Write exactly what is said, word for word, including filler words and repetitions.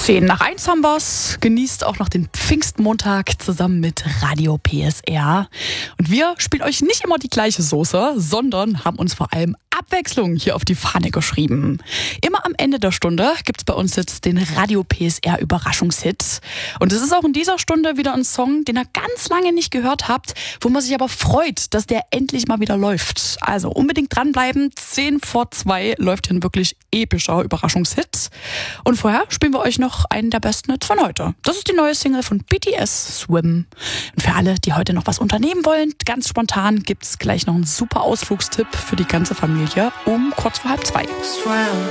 Zehn nach eins haben wir's. Genießt auch noch den Pfingstmontag zusammen mit Radio P S R. Und wir spielen euch nicht immer die gleiche Soße, sondern haben uns vor allem Abwechslung hier auf die Fahne geschrieben. Immer am Ende der Stunde gibt's bei uns jetzt den Radio P S R Überraschungshit. Und es ist auch in dieser Stunde wieder ein Song, den ihr ganz lange nicht gehört habt, wo man sich aber freut, dass der endlich mal wieder läuft. Also unbedingt dranbleiben. Zehn vor zwei läuft hier ein wirklich epischer Überraschungshit. Und vorher spielen wir euch noch einen der besten Hits von heute. Das ist die neue Single von B T S, Swim. Und für alle, die heute noch was unternehmen wollen, ganz spontan gibt's gleich noch einen super Ausflugstipp für die ganze Familie um kurz vor halb zwei.